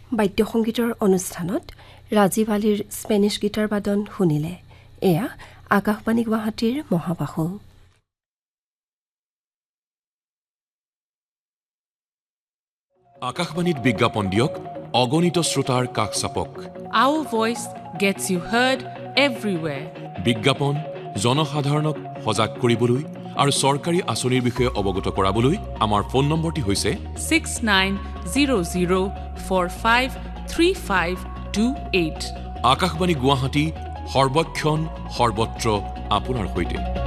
বাদ্যসংগীতৰ অনুষ্ঠানত ৰাজীৱ আলীৰ Spanish guitar বাদন শুনিলে। এয়া আকাশবাণী গুৱাহাটীৰ মহাবাহু। আকাশবাণীত বিজ্ঞাপন দিয়ক, অগণিত শ্ৰোতাৰ কাষ চাপক। Our voice gets you heard everywhere. বিজ্ঞাপন জনসাধাৰণক সজাগ কৰিবলৈ আৰু চৰকাৰী আঁচনিৰ বিষয়ে অৱগত কৰাবলৈ আমাৰ ফোন নম্বৰটি হৈছে 6900453528। আকাশবাণী গুৱাহাটী, সৰ্বক্ষণ সৰ্বত্ৰ আপোনাৰ সৈতে।